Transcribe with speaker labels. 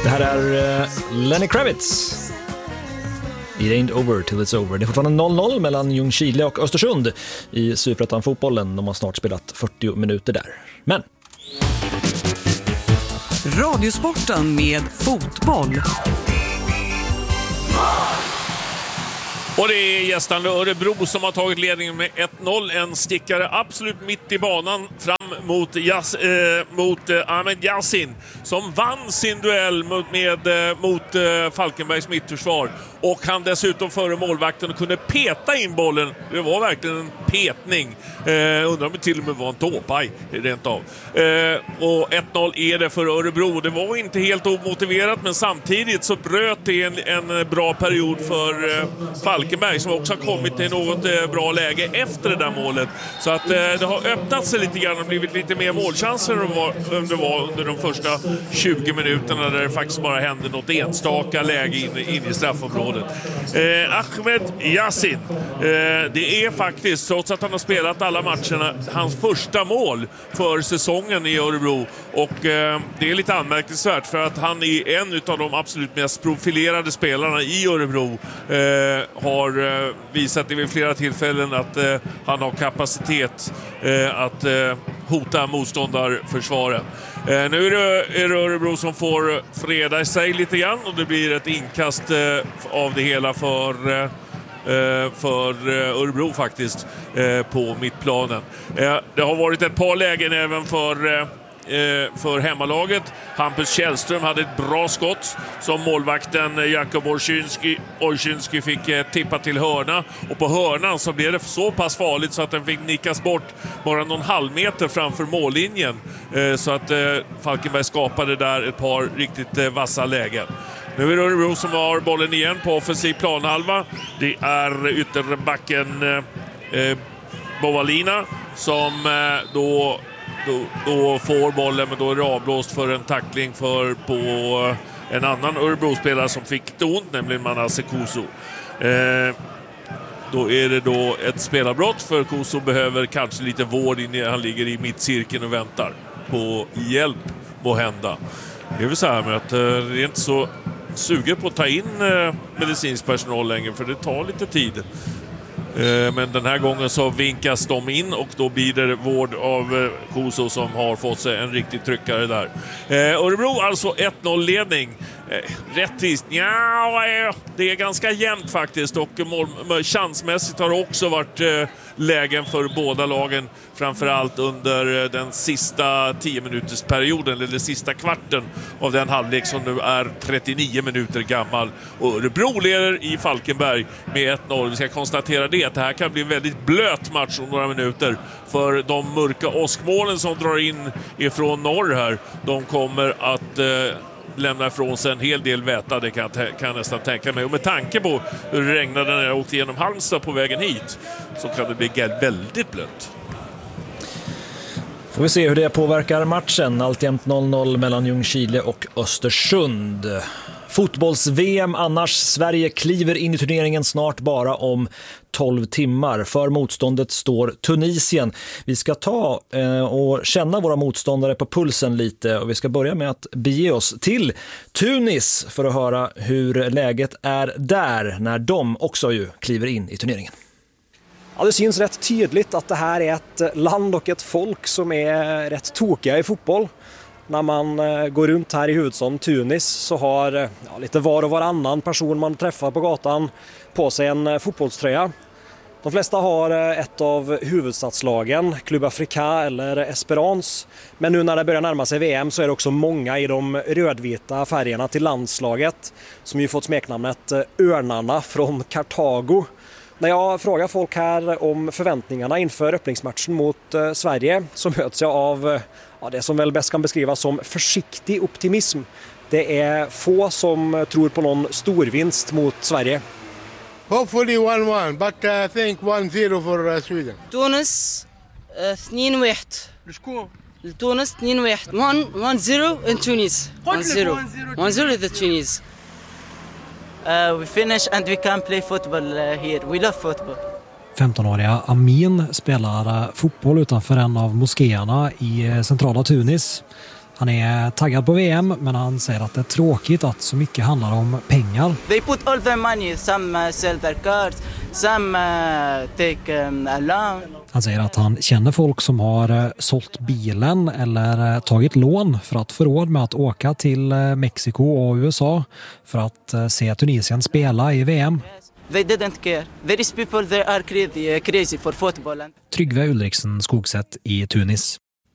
Speaker 1: Det här är Lenny Kravitz. It ain't over till it's over. Det är fortfarande 0-0 mellan Ljungskile och Östersund i Superettan-fotbollen. De har snart spelat 40 minuter där. Men
Speaker 2: Radiosporten med fotboll.
Speaker 3: Och det är gästande Örebro som har tagit ledningen med 1-0. En stickare absolut mitt i banan fram mot Ahmed Yassin som vann sin duell mot Falkenbergs mittförsvar. Och han dessutom före målvakten och kunde peta in bollen. Det var verkligen en petning. Undrar om det till och med var en tåpaj rent av. Och 1-0 är det för Örebro. Det var inte helt omotiverat, men samtidigt så bröt det en bra period för Falkenberg som också har kommit till något bra läge efter det där målet. Så att det har öppnat sig lite grann och blivit lite mer målchanser än det var under de första 20 minuterna där det faktiskt bara hände något enstaka läge in i straffområdet. Ahmed Yassin, det är faktiskt, trots att han har spelat alla matcherna, hans första mål för säsongen i Örebro. Och det är lite anmärkningsvärt för att han är en av de absolut mest profilerade spelarna i Örebro. Har visat vid flera tillfällen att han har kapacitet att hota motståndarförsvaret. Nu är det Örebro som får freda sig lite grann och det blir ett inkast av det hela för Örebro faktiskt på mittplanen. Det har varit ett par lägen även för hemmalaget. Hampus Källström hade ett bra skott som målvakten Jakob Orszynski fick tippa till hörna, och på hörnan så blev det så pass farligt så att den fick nickas bort bara någon halvmeter framför mållinjen, så att Falkenberg skapade där ett par riktigt vassa lägen. Nu är det Örebro som har bollen igen på offensiv planhalva. Det är ytterbacken Bovalina som då får bollen, men då är det avblåst för en tackling på en annan Örebro-spelare som fick det ont, nämligen Manasse Kuso. Då är det då ett spelarbrott, för Kuso behöver kanske lite vård innan han ligger i mittcirkeln och väntar på hjälp må hända. Det är väl så här med att det är inte så suger på att ta in medicinsk personal längre, för det tar lite tid. Men den här gången så vinkas de in och då blir det vård av Kuso som har fått sig en riktig tryckare där. Örebro alltså 1-0-ledning. Rättvist, ja, det är ganska jämnt faktiskt, och chansmässigt har det också varit lägen för båda lagen, framförallt under den sista 10 minuters perioden, eller den sista kvarten av den halvlek som nu är 39 minuter gammal. Och Örebro leder i Falkenberg med 1-0. Vi ska konstatera det, att det här kan bli en väldigt blöt match om några minuter, för de mörka åskmålen som drar in ifrån norr här, de kommer att lämna ifrån sig en hel del väta, det kan jag nästan tänka mig. Och med tanke på hur det regnade när jag åkte genom Halmstad på vägen hit, så kan det bli väldigt blött.
Speaker 1: Får vi se hur det påverkar matchen. Alltjämt 0-0 mellan Ljungskile och Östersund. Fotbolls-VM annars. Sverige kliver in i turneringen snart bara om 12 timmar. För motståndet står Tunisien. Vi ska ta och känna våra motståndare på pulsen lite, och vi ska börja med att bege oss till Tunis för att höra hur läget är där när de också ju kliver in i turneringen.
Speaker 4: Ja, det syns rätt tydligt att det här är ett land och ett folk som är rätt tokiga i fotboll. När man går runt här i huvudstaden Tunis så har lite var och varannan person man träffar på gatan på sig en fotbollströja. De flesta har ett av huvudstadslagen, Club Africa eller Esperance. Men nu när det börjar närma sig VM så är det också många i de rödvita färgerna till landslaget, som ju fått smeknamnet Örnarna från Kartago. När jag frågar folk här om förväntningarna inför öppningsmatchen mot Sverige så möts jag av det som väl bäst kan beskrivas som försiktig optimism. Det är få som tror på någon storvinst mot Sverige.
Speaker 5: Hopefully 1-1, but I think 1-0 for Sweden.
Speaker 6: Tunis 2-1. Tunis 2-1. 1-0 in Tunis. 1-0. 1-0 to Tunis. We finish and we can play football here. We love football.
Speaker 7: 15-åriga Amin spelar fotboll utanför en av moskéerna i centrala Tunis. Han är taggad på VM, men han säger att det är tråkigt att så mycket handlar om pengar.
Speaker 6: They put all their money. Some sell their cars, some take a loan.
Speaker 7: Han säger att han känner folk som har sålt bilen eller tagit lån för att få råd med att åka till Mexiko och USA för att se Tunisien spela i VM.
Speaker 6: They didn't care. There is people that are crazy for football.
Speaker 7: Tryggve Ulriksen Skogsätt i Tunis.